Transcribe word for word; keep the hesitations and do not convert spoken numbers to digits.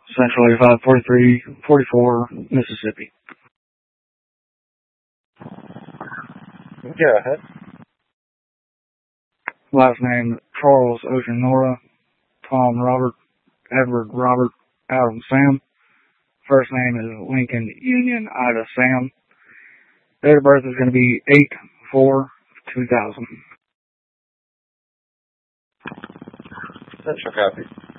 Central eighty-five forty-three forty-four, Mississippi. Go ahead. Last name, Charles Ocean Nora, Tom Robert, Edward Robert, Adam Sam. First name is Lincoln Union Ida Sam. Date of birth is going to be eight four two thousand. Central copy.